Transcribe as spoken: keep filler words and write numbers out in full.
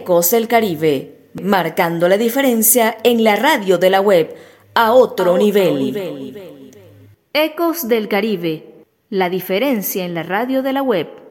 Ecos del Caribe, marcando la diferencia en la radio de la web a otro, a otro nivel. nivel. Ecos del Caribe, la diferencia en la radio de la web.